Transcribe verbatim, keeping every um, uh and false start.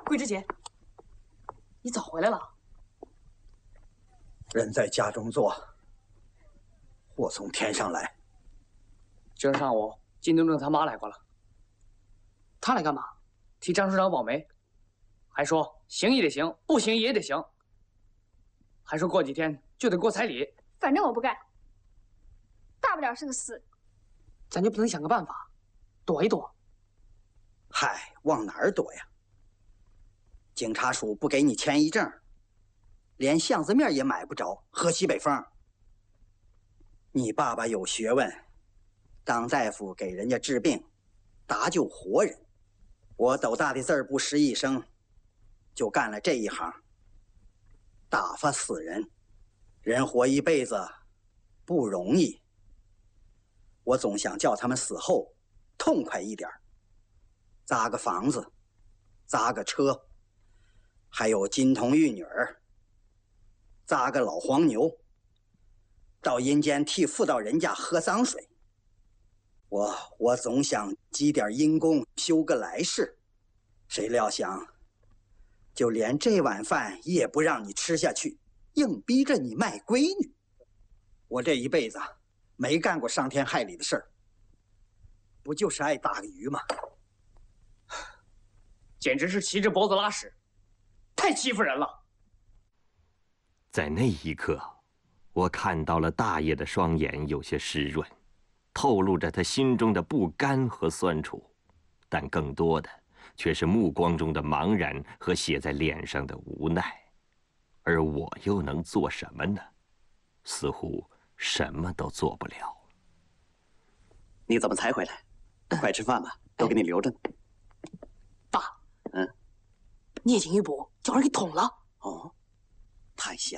桂枝姐，你早回来了。 人在家中坐，祸从天上来。 今儿上午，金东正他妈来过了。他来干嘛？替张署长保媒，还说行也得行，不行也得行，还说过几天就得过彩礼。 反正我不干，大不了是个死。 咱就不能想个办法，躲一躲？ 嗨，往哪儿躲呀？警察署不给你迁移证，连巷子面也买不着，喝西北风。你爸爸有学问，当大夫给人家治病，搭救活人。我斗大的字儿不识一声，就干了这一行，打发死人。人活一辈子不容易，我总想叫他们死后痛快一点，砸个房子，砸个车，还有金童玉女儿，砸个老黄牛，到阴间替妇道人家喝脏水。我我总想积点阴功，修个来世，谁料想，就连这碗饭也不让你吃下去，硬逼着你卖闺女。我这一辈子没干过伤天害理的事儿，不就是爱打个鱼吗？ 简直是骑着脖子拉屎，太欺负人了。 在那一刻，我看到了大爷的双眼有些湿润，透露着他心中的不甘和酸楚，但更多的却是目光中的茫然和写在脸上的无奈。而我又能做什么呢？似乎什么都做不了。 你怎么才回来？快吃饭吧，都给你留着呢。 爸， 嗯， 聂景一补叫人给捅了。 哦，太险